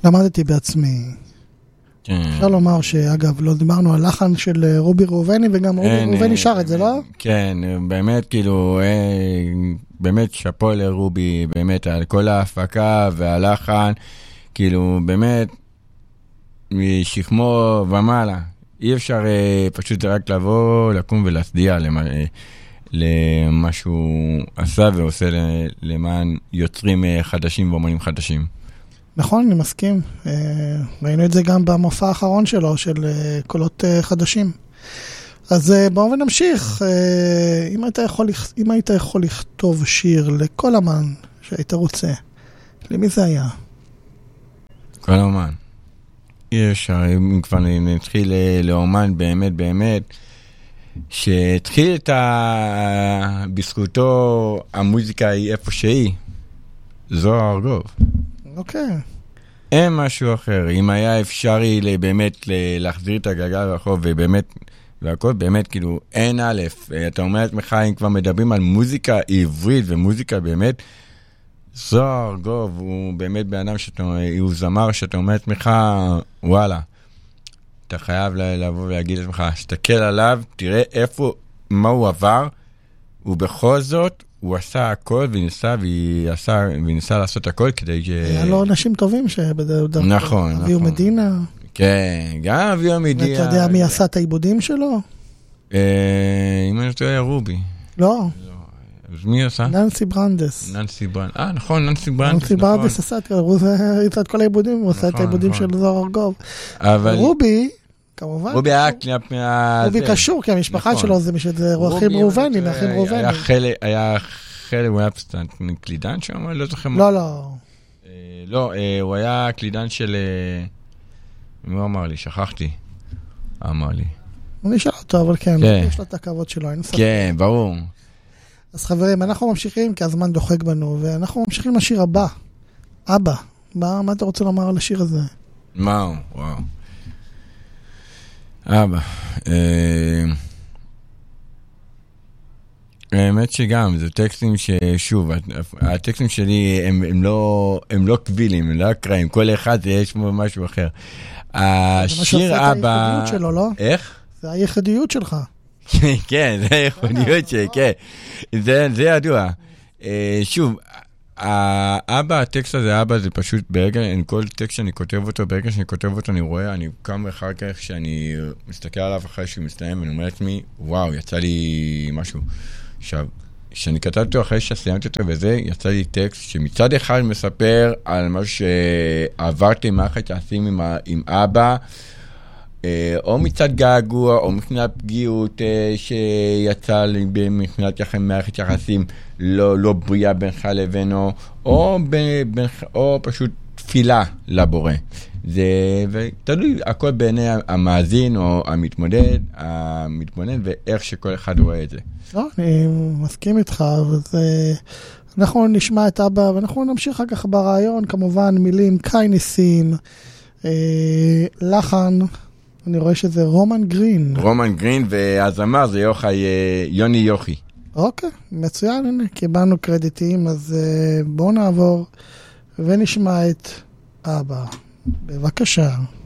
למדתי בעצמי. אפשר לומר שאגב, לא דיברנו על לחן של רובי ראובני, וגם רובי ראובני שר את זה, לא? כן, באמת כאילו, באמת שפו לרובי, באמת על כל ההפקה והלחן, כאילו באמת משכמו ומעלה. אי אפשר פשוט רק לבוא, לקום ולהצדיע למה שהוא עשה ועושה למען יוצרים חדשים ואומנים חדשים. נכון, אני מסכים. ראינו את זה גם במופע האחרון שלו, של קולות חדשים. אז בואו ונמשיך. אם היית יכול לכתוב שיר לכל אמן שהיית רוצה, למי זה היה? כל אמן. אם כבר נתחיל לאומן באמת באמת, שהתחיל בזכותו המוזיקה היא איפה שהיא, זוהר ארגוב. אוקיי. אין משהו אחר. אם היה אפשרי באמת להחזיר את הגלגל לרחוב, ובאמת, והכל באמת, כאילו, אין א', אתה אומר לעצמך, אם כבר מדברים על מוזיקה עברית ומוזיקה באמת, זוהר ארגוב הוא באמת באדם הוא זמר שאתה אומר לעצמך, וואלה, אתה חייב לבוא ולהגיד לעצמך, שתקל עליו, תראה מה הוא עבר, ובכל זאת, הוא עשה הכל וניסה לעשות הכל כדי היה לו אנשים טובים שבדרך נכון. אביו מדינה. כן, גם אביו מדינה. ואתה יודע מי עשה את העיבודים שלו? אם אני טועה, רובי. לא. אז מי עשה? ננסי ברנדס. נכון, ננסי ברנדס. ננסי ברנדס עשה את כל העיבודים, הוא עשה את העיבודים של זוהר ארגוב. רובי, כמובן. רובי היה רובי קשור, כי המשפחה שלו זה אחים ראובני, מאחים ראובני. היה חלק, הוא היה קלידן שם, לא זוכר מה. לא. לא, הוא היה קלידן של... מי הוא אמר לי? שכחתי. אמר לי. אני אשאל אותו, אבל כן, יש לו את הכבוד שלו. כן, ברור. אז חברים, אנחנו ממשיכים, כי הזמן דוחק בנו, ואנחנו ממשיכים לשיר הבא. אבא, מה אתה רוצה לומר על השיר הזה? וואו. אבא. האמת שגם, זה טקסטים ששוב, הטקסטים שלי הם לא קבילים, הם לא אקראיים, כל אחד יש משהו אחר. השיר אבא... זה הייחודיות שלו, לא? איך? זה הייחודיות שלך. כן, זה הייחודיות שלי, כן. זה ידוע. שוב, האבא, הטקסט הזה, אבא, זה פשוט ברגע, כל טקסט שאני כותב אותו, ברגע שאני כותב אותו, אני רואה, אני קם אחר כך שאני מסתכל עליו אחרי שהוא מסתיים, ואני אומר לעצמי, וואו, יצא לי משהו. עכשיו, כשאני כתבתי אותו אחרי שסיימתי אותו וזה, יצא לי טקסט שמצד אחד מספר על מה שעברתי מערכת יחסים עם אבא, או מצד געגוע, או מבחינת פגיעות שיצא לי מבחינת מערכת יחסים לא בריאה בינך לבינו, או פשוט תפילה לבורא. ותלוי הכל בעיני המאזין או המתבונן ואיך שכל אחד רואה את זה. לא, אני מסכים איתך, אנחנו נשמע את אבא ואנחנו נמשיך אחר כך ברעיון, כמובן מילים, קייניסים, לחן, אני רואה שזה רומן גרין. רומן גרין, והזמר זה יוני יוכי. אוקיי, מצוין, הנה, קיבלנו קרדיטים, אז בואו נעבור ונשמע את אבא. בבקשה.